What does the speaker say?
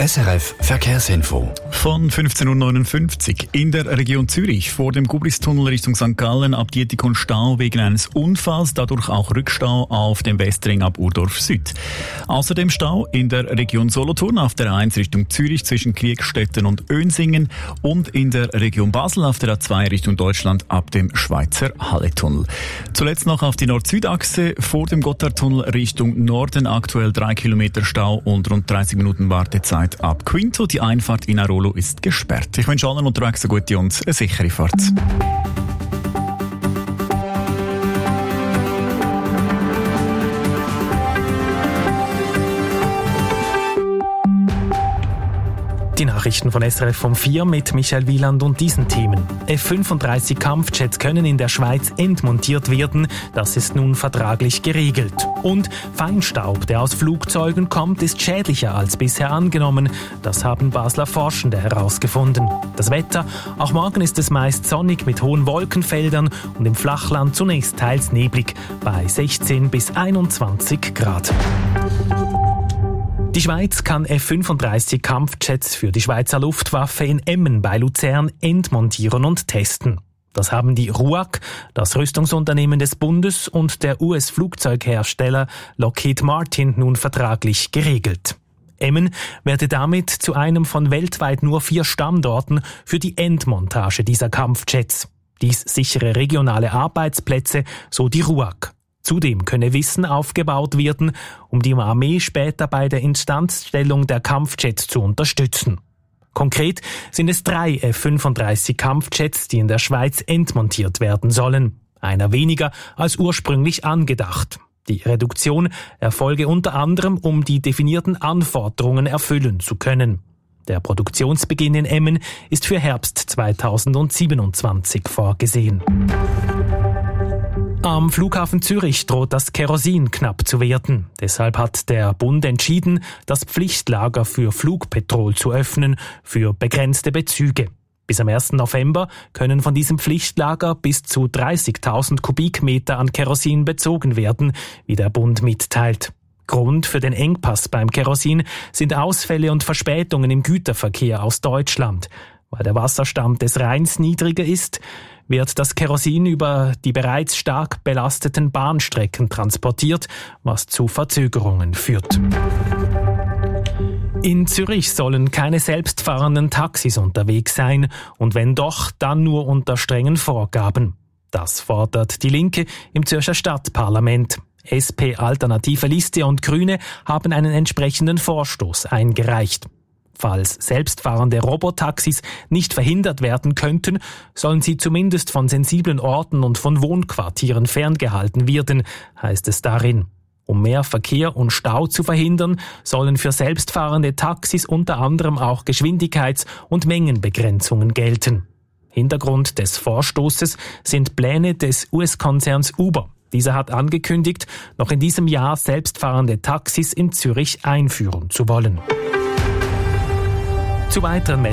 SRF Verkehrsinfo. Von 15.59 Uhr in der Region Zürich vor dem Gubristunnel Richtung St. Gallen ab Dietikon Stau wegen eines Unfalls, dadurch auch Rückstau auf dem Westring ab Urdorf Süd. Außerdem Stau in der Region Solothurn auf der A1 Richtung Zürich zwischen Kriegstetten und Önsingen und in der Region Basel auf der A2 Richtung Deutschland ab dem Schweizer Halletunnel. Zuletzt noch auf die Nord-Süd-Achse vor dem Gotthardtunnel Richtung Norden aktuell 3 Kilometer Stau und rund 30 Minuten Wartezeit ab Quinto. Die Einfahrt in Arolo ist gesperrt. Ich wünsche allen unterwegs eine gute und eine sichere Fahrt. Die Nachrichten von SRF vom 4 mit Michael Wieland und diesen Themen. F-35 Kampfjets können in der Schweiz entmontiert werden. Das ist nun vertraglich geregelt. Und Feinstaub, der aus Flugzeugen kommt, ist schädlicher als bisher angenommen. Das haben Basler Forschende herausgefunden. Das Wetter, auch morgen ist es meist sonnig mit hohen Wolkenfeldern und im Flachland zunächst teils neblig bei 16 bis 21 Grad. Die Schweiz kann F-35 Kampfjets für die Schweizer Luftwaffe in Emmen bei Luzern entmontieren und testen. Das haben die RUAG, das Rüstungsunternehmen des Bundes, und der US-Flugzeughersteller Lockheed Martin nun vertraglich geregelt. Emmen werde damit zu einem von weltweit nur 4 Standorten für die Endmontage dieser Kampfjets. Dies sichere regionale Arbeitsplätze, so die RUAG. Zudem könne Wissen aufgebaut werden, um die Armee später bei der Instandstellung der Kampfjets zu unterstützen. Konkret sind es 3 F-35 Kampfjets, die in der Schweiz entmontiert werden sollen. Einer weniger als ursprünglich angedacht. Die Reduktion erfolge unter anderem, um die definierten Anforderungen erfüllen zu können. Der Produktionsbeginn in Emmen ist für Herbst 2027 vorgesehen. Am Flughafen Zürich droht das Kerosin knapp zu werden. Deshalb hat der Bund entschieden, das Pflichtlager für Flugpetrol zu öffnen, für begrenzte Bezüge. Bis am 1. November können von diesem Pflichtlager bis zu 30.000 Kubikmeter an Kerosin bezogen werden, wie der Bund mitteilt. Grund für den Engpass beim Kerosin sind Ausfälle und Verspätungen im Güterverkehr aus Deutschland. Weil der Wasserstand des Rheins niedriger ist, wird das Kerosin über die bereits stark belasteten Bahnstrecken transportiert, was zu Verzögerungen führt. In Zürich sollen keine selbstfahrenden Taxis unterwegs sein und wenn doch, dann nur unter strengen Vorgaben. Das fordert die Linke im Zürcher Stadtparlament. SP, Alternative Liste und Grüne haben einen entsprechenden Vorstoß eingereicht. Falls selbstfahrende Robotaxis nicht verhindert werden könnten, sollen sie zumindest von sensiblen Orten und von Wohnquartieren ferngehalten werden, heißt es darin. Um mehr Verkehr und Stau zu verhindern, sollen für selbstfahrende Taxis unter anderem auch Geschwindigkeits- und Mengenbegrenzungen gelten. Hintergrund des Vorstoßes sind Pläne des US-Konzerns Uber. Dieser hat angekündigt, noch in diesem Jahr selbstfahrende Taxis in Zürich einführen zu wollen. Zu weiteren